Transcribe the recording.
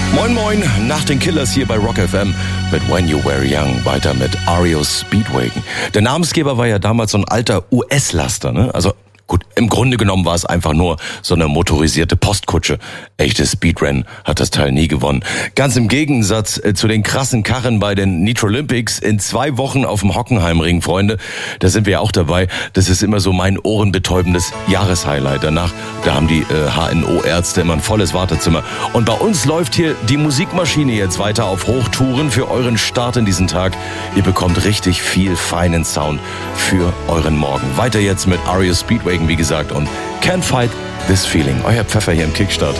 Moin Moin, nach den Killers hier bei Rock FM mit When You Were Young, weiter mit REO Speedwagon. Der Namensgeber war ja damals so ein alter US-Laster, ne? Also gut, im Grunde genommen war es einfach nur so eine motorisierte Postkutsche. Echtes Speedrennen hat das Teil nie gewonnen. Ganz im Gegensatz zu den krassen Karren bei den Nitro-Olympics in 2 Wochen auf dem Hockenheimring, Freunde. Da sind wir ja auch dabei. Das ist immer so mein ohrenbetäubendes Jahreshighlight. Danach, da haben die HNO-Ärzte immer ein volles Wartezimmer. Und bei uns läuft hier die Musikmaschine jetzt weiter auf Hochtouren für euren Start in diesen Tag. Ihr bekommt richtig viel feinen Sound für euren Morgen. Weiter jetzt mit REO Speedwagon, wie gesagt, und Can't Fight This Feeling. Euer Pfeffer hier im Kickstart.